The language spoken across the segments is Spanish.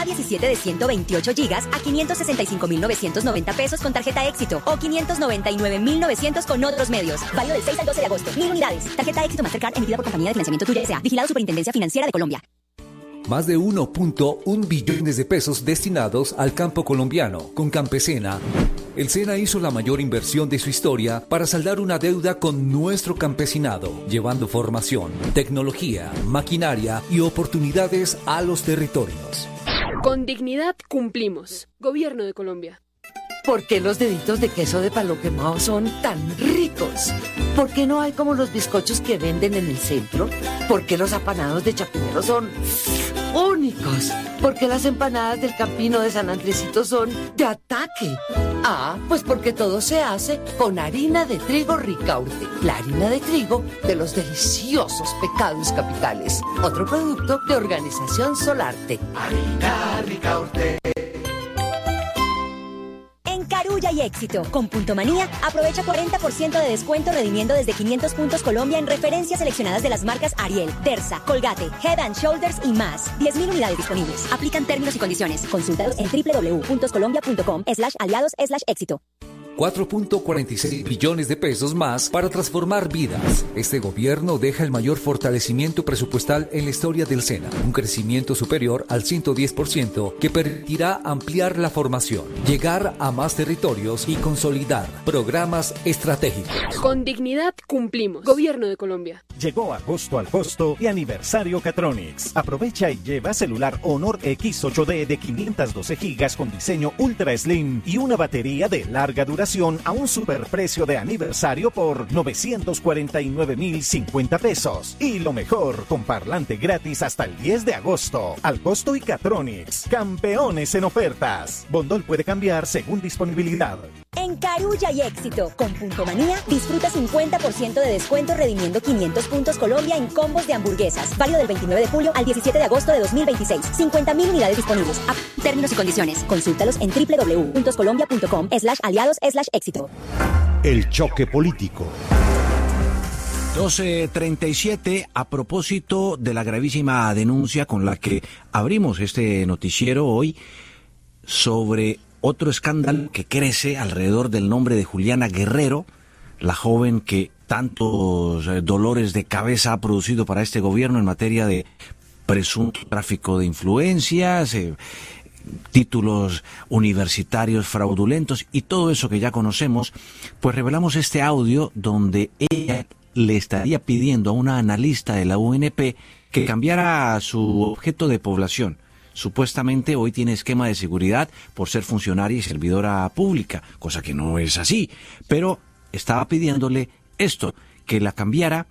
A17 de 128 GB a 565.990 pesos con tarjeta Éxito o 599.900 con otros medios. Válido del 6 al 12 de agosto. 1000 unidades. Tarjeta Éxito Mastercard emitida por Compañía de Financiamiento Tuya S.A. Vigilado Superintendencia Financiera de Colombia. Más de 1.1 billones de pesos destinados al campo colombiano. Con Campesina, el SENA hizo la mayor inversión de su historia para saldar una deuda con nuestro campesinado, llevando formación, tecnología, maquinaria y oportunidades a los territorios. Con dignidad cumplimos. Gobierno de Colombia. ¿Por qué los deditos de queso de palo quemado son tan ricos? ¿Por qué no hay como los bizcochos que venden en el centro? ¿Por qué los apanados de Chapinero son únicos? ¿Por qué las empanadas del Campino de San Andresito son de ataque? Ah, pues porque todo se hace con harina de trigo Ricaurte, la harina de trigo de los deliciosos pecados capitales. Otro producto de Organización Solarte. Harina Ricaurte. En Carulla y Éxito, con Punto Manía, aprovecha 40% de descuento redimiendo desde 500 puntos Colombia en referencias seleccionadas de las marcas Ariel, Dersa, Colgate, Head & Shoulders y más. 10.000 unidades disponibles. Aplican términos y condiciones. Consúltalos en www.colombia.com/aliados/éxito. 4.46 billones de pesos más para transformar vidas. Este gobierno deja el mayor fortalecimiento presupuestal en la historia del SENA, un crecimiento superior al 110% que permitirá ampliar la formación, llegar a más territorios y consolidar programas estratégicos. Con dignidad cumplimos. Gobierno de Colombia. Llegó agosto al costo y aniversario Catronics. Aprovecha y lleva celular Honor X8D de 512 GB con diseño Ultra Slim y una batería de larga duración a un superprecio de aniversario por 949.050 pesos. Y lo mejor, con parlante gratis hasta el 10 de agosto. Al costo y Catronics, campeones en ofertas. Bondol puede cambiar según disponibilidad. En Carulla y Éxito, con Punto Manía, disfruta 50% de descuento redimiendo 500 puntos Colombia en combos de hamburguesas. Válido del 29 de julio al 17 de agosto de 2026. 50.000 unidades disponibles. Términos y condiciones. Consúltalos en www.colombia.com/aliados/éxito. El choque político. 12:37, a propósito de la gravísima denuncia con la que abrimos este noticiero hoy sobre otro escándalo que crece alrededor del nombre de Juliana Guerrero, la joven que tantos dolores de cabeza ha producido para este gobierno en materia de presunto tráfico de influencias, títulos universitarios fraudulentos y todo eso que ya conocemos. Pues revelamos este audio donde ella le estaría pidiendo a una analista de la UNP que cambiara su objeto de población. Supuestamente hoy tiene esquema de seguridad por ser funcionaria y servidora pública, cosa que no es así, pero estaba pidiéndole esto, que la cambiara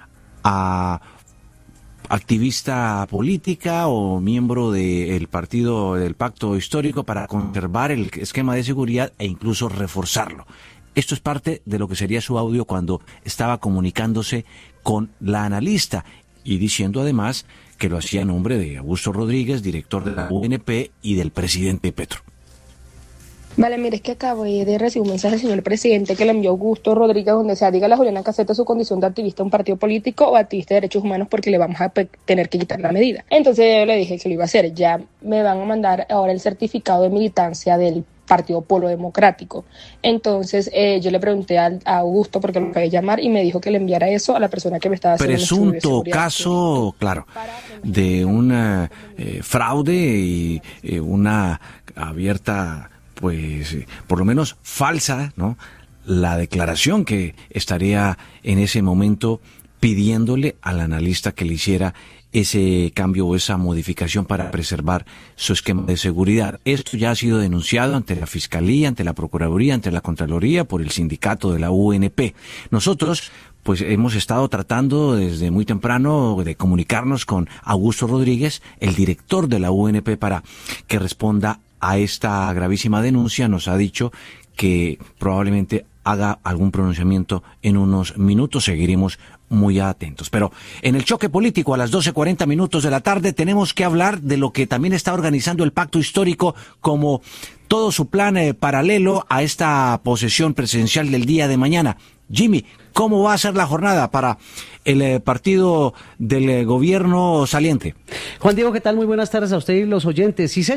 a activista política o miembro del partido del Pacto Histórico para conservar el esquema de seguridad e incluso reforzarlo. Esto es parte de lo que sería su audio cuando estaba comunicándose con la analista y diciendo además que lo hacía en nombre de Augusto Rodríguez, director de la UNP y del presidente Petro. Vale, mire, es que acabo de recibir un mensaje del señor presidente que le envió Augusto Rodríguez donde se diga a Juliana que acepte su condición de activista de un partido político o activista de derechos humanos porque le vamos a tener que quitar la medida. Entonces yo le dije que lo iba a hacer. Ya me van a mandar ahora el certificado de militancia del Partido Polo Democrático. Entonces yo le pregunté a Augusto porque lo acabé de llamar y me dijo que le enviara eso a la persona que me estaba haciendo presunto caso, claro, de un fraude y una abierta, pues por lo menos falsa, ¿no?, la declaración que estaría en ese momento pidiéndole al analista que le hiciera ese cambio o esa modificación para preservar su esquema de seguridad. Esto ya ha sido denunciado ante la Fiscalía, ante la Procuraduría, ante la Contraloría, por el sindicato de la UNP. Nosotros, pues hemos estado tratando desde muy temprano de comunicarnos con Augusto Rodríguez, el director de la UNP, para que responda a esta gravísima denuncia. Nos ha dicho que probablemente haga algún pronunciamiento en unos minutos. Seguiremos muy atentos. Pero en el choque político a las 12:40 de la tarde tenemos que hablar de lo que también está organizando el Pacto Histórico como todo su plan paralelo a esta posesión presidencial del día de mañana. Jimmy, ¿cómo va a ser la jornada para el partido del gobierno saliente? Juan Diego, ¿qué tal? Muy buenas tardes a usted y los oyentes. Sí,